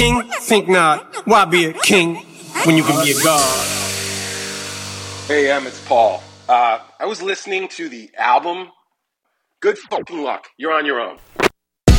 king? Think not. Why be a king when you can be a god? Hey, it's Paul. I was listening to the album. Good fucking luck. You're on your own.